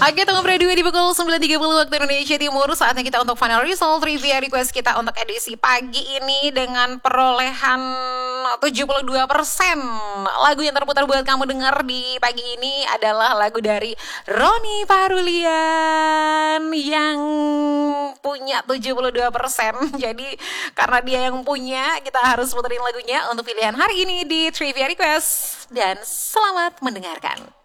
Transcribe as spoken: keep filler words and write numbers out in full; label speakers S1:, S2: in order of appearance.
S1: Oke, tunggu berdua di pukul sembilan tiga puluh waktu Indonesia Timur. Saatnya kita untuk final result trivia request kita untuk edisi pagi ini dengan perolehan tujuh puluh dua persen. Lagu yang terputar buat kamu dengar di pagi ini adalah lagu dari Roni Parulian yang punya tujuh puluh dua persen. Jadi karena dia yang punya, kita harus puterin lagunya untuk pilihan hari ini di trivia request. Dan selamat mendengarkan.